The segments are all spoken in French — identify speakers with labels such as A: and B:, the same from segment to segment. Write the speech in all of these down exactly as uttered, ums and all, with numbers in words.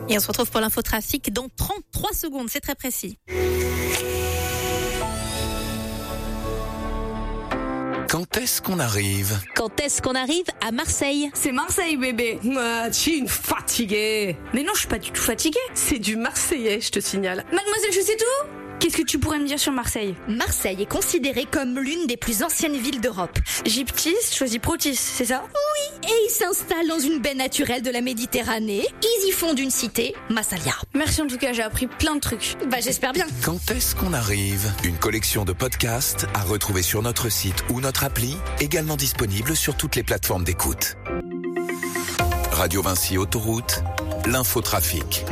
A: Et on se retrouve pour l'infotrafic dans trente-trois secondes, c'est très précis.
B: Quand est-ce qu'on arrive ?
A: Quand est-ce qu'on arrive à Marseille ?
C: C'est Marseille, bébé. Ah, tu es une fatiguée. Mais non, je suis pas du tout fatiguée. C'est du marseillais, je te signale. Mademoiselle, je sais tout. Qu'est-ce que tu pourrais me dire sur Marseille ?
D: Marseille est considérée comme l'une des plus anciennes villes d'Europe.
C: Gyptis choisit Protis, c'est ça ?
D: Oui, et ils s'installent dans une baie naturelle de la Méditerranée. Ils y fondent une cité, Massalia.
C: Merci en tout cas, j'ai appris plein de trucs.
D: Bah j'espère bien.
B: Quand est-ce qu'on arrive ? Une collection de podcasts à retrouver sur notre site ou notre appli, également disponible sur toutes les plateformes d'écoute. Radio Vinci Autoroute, l'infotrafic.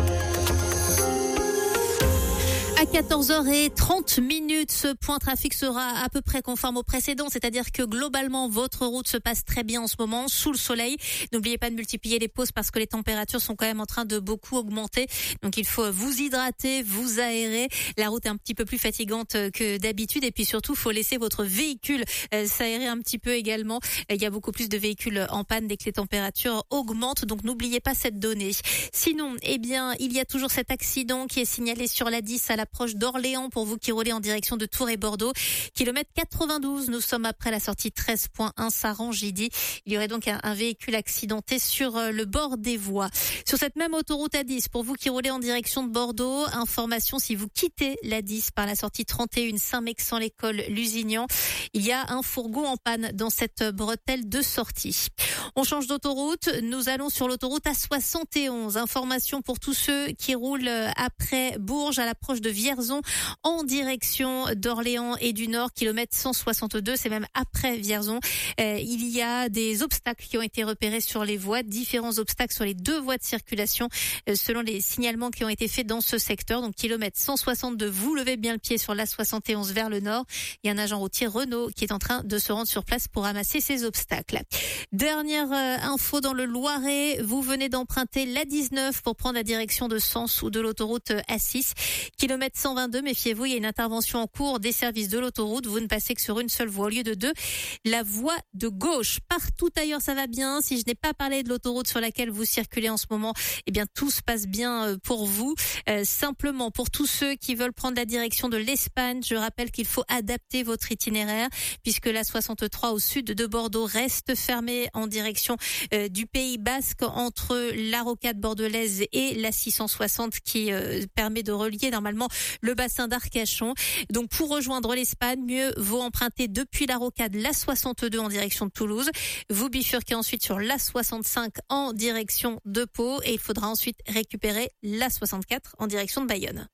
A: À quatorze heures trente minutes, ce point trafic sera à peu près conforme au précédent, c'est-à-dire que globalement, votre route se passe très bien en ce moment, sous le soleil. N'oubliez pas de multiplier les pauses parce que les températures sont quand même en train de beaucoup augmenter. Donc il faut vous hydrater, vous aérer. La route est un petit peu plus fatigante que d'habitude et puis surtout, il faut laisser votre véhicule euh, s'aérer un petit peu également. Il y a beaucoup plus de véhicules en panne dès que les températures augmentent, donc n'oubliez pas cette donnée. Sinon, eh bien, il y a toujours cet accident qui est signalé sur l'A dix à la proche d'Orléans pour vous qui roulez en direction de Tours et Bordeaux. Kilomètre quatre-vingt-douze, nous sommes après la sortie treize point un Saran-Gidy. Il y aurait donc un, un véhicule accidenté sur le bord des voies. Sur cette même autoroute A dix, pour vous qui roulez en direction de Bordeaux, information si vous quittez l'A dix par la sortie trente et un Saint-Mexan-l'École Lusignan, il y a un fourgon en panne dans cette bretelle de sortie. On change d'autoroute, nous allons sur l'autoroute A soixante et onze. Information pour tous ceux qui roulent après Bourges à l'approche de Vierzon en direction d'Orléans et du Nord, kilomètre cent soixante-deux, c'est même après Vierzon. Euh, il y a des obstacles qui ont été repérés sur les voies, différents obstacles sur les deux voies de circulation euh, selon les signalements qui ont été faits dans ce secteur. Donc kilomètre cent soixante-deux, vous levez bien le pied sur l'A soixante et onze vers le Nord. Il y a un agent routier Renault qui est en train de se rendre sur place pour ramasser ces obstacles. Dernière euh, info dans le Loiret, vous venez d'emprunter l'A dix-neuf pour prendre la direction de Sens ou de l'autoroute A six. Kilomètre cent vingt-deux, méfiez-vous, il y a une intervention en cours des services de l'autoroute. Vous ne passez que sur une seule voie au lieu de deux. La voie de gauche. Partout ailleurs, ça va bien. Si je n'ai pas parlé de l'autoroute sur laquelle vous circulez en ce moment, eh bien, tout se passe bien pour vous. Euh, simplement, pour tous ceux qui veulent prendre la direction de l'Espagne, je rappelle qu'il faut adapter votre itinéraire puisque la soixante-trois au sud de Bordeaux reste fermée en direction euh, du Pays Basque entre la rocade bordelaise et la six cent soixante qui euh, permet de relier normalement le bassin d'Arcachon. Donc pour rejoindre l'Espagne, mieux vaut emprunter depuis la rocade l'A soixante-deux en direction de Toulouse. Vous bifurquez ensuite sur l'A soixante-cinq en direction de Pau et il faudra ensuite récupérer l'A soixante-quatre en direction de Bayonne.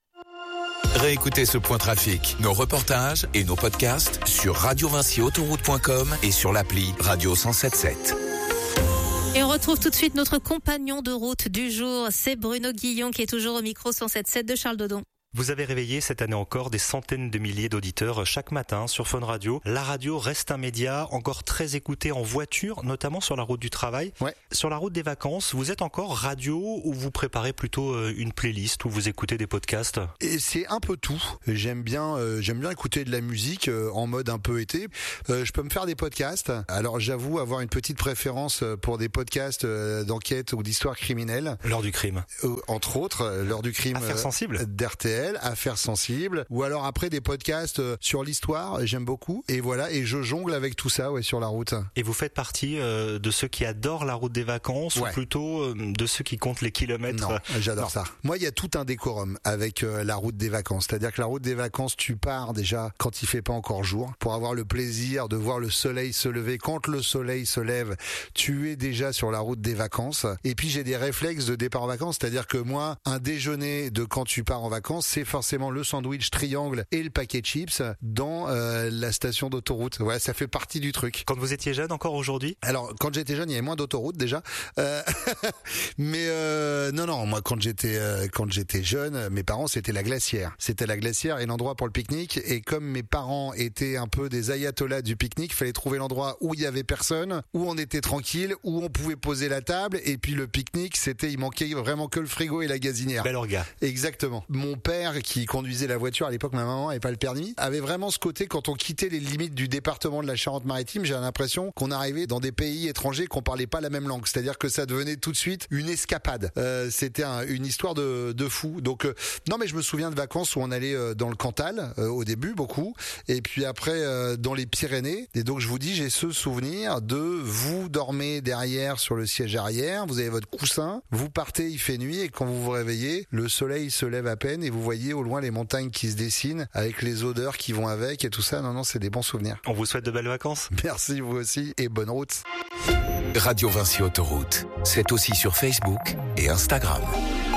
B: Réécoutez ce point trafic, nos reportages et nos podcasts sur radio vinci autoroute point com et sur l'appli Radio cent soixante-dix-sept.
A: Et on retrouve tout de suite notre compagnon de route du jour, c'est Bruno Guillon qui est toujours au micro cent soixante-dix-sept de Charles Dodon.
E: Vous avez réveillé cette année encore des centaines de milliers d'auditeurs chaque matin sur Fun Radio. La radio reste un média encore très écouté en voiture, notamment sur la route du travail.
F: Ouais.
E: Sur la route des vacances, vous êtes encore radio ou vous préparez plutôt une playlist ou vous écoutez des podcasts ?
F: Et c'est un peu tout. J'aime bien, euh, j'aime bien écouter de la musique euh, en mode un peu été. Euh, je peux me faire des podcasts. Alors j'avoue avoir une petite préférence pour des podcasts euh, d'enquête ou d'histoire criminelle.
E: L'heure du crime.
F: Euh, entre autres, euh, l'heure du crime.
E: Affaires sensibles.
F: Euh, d'R T L. Affaires sensibles, ou alors après des podcasts sur l'histoire, j'aime beaucoup, et voilà, et je jongle avec tout ça, ouais, sur la route.
E: Et vous faites partie euh, de ceux qui adorent la route des vacances, ouais. Ou plutôt euh, de ceux qui comptent les kilomètres?
F: Non, j'adore non. ça. Moi, il y a tout un décorum avec euh, la route des vacances, c'est-à-dire que la route des vacances, tu pars déjà quand il fait pas encore jour, pour avoir le plaisir de voir le soleil se lever. Quand le soleil se lève, tu es déjà sur la route des vacances, et puis j'ai des réflexes de départ en vacances, c'est-à-dire que moi, un déjeuner de quand tu pars en vacances, c'est forcément le sandwich triangle et le paquet de chips dans euh, la station d'autoroute. Ouais, ça fait partie du truc.
E: Quand vous étiez jeune encore aujourd'hui ?
F: Alors, quand j'étais jeune, il y avait moins d'autoroutes déjà. Euh, mais euh, non, non, moi quand j'étais euh, quand j'étais jeune, mes parents c'était la Glacière. C'était la Glacière et l'endroit pour le pique-nique. Et comme mes parents étaient un peu des ayatollahs du pique-nique, il fallait trouver l'endroit où il y avait personne, où on était tranquille, où on pouvait poser la table. Et puis le pique-nique, c'était, il manquait vraiment que le frigo et la gazinière.
E: Bel orga.
F: Exactement. Mon père père qui conduisait la voiture à l'époque, ma maman n'avait pas le permis, avait vraiment ce côté quand on quittait les limites du département de la Charente-Maritime, j'ai l'impression qu'on arrivait dans des pays étrangers qu'on parlait pas la même langue, c'est-à-dire que ça devenait tout de suite une escapade. Euh, c'était un, une histoire de, de fou. Donc euh, non, mais je me souviens de vacances où on allait euh, dans le Cantal euh, au début beaucoup, et puis après euh, dans les Pyrénées. Et donc je vous dis, j'ai ce souvenir de vous dormez derrière sur le siège arrière, vous avez votre coussin, vous partez, il fait nuit, et quand vous vous réveillez, le soleil se lève à peine et vous voyez au loin les montagnes qui se dessinent avec les odeurs qui vont avec et tout ça. Non, non, c'est des bons souvenirs.
E: On vous souhaite de belles vacances.
F: Merci, vous aussi, et bonne route.
B: Radio Vinci Autoroute, c'est aussi sur Facebook et Instagram.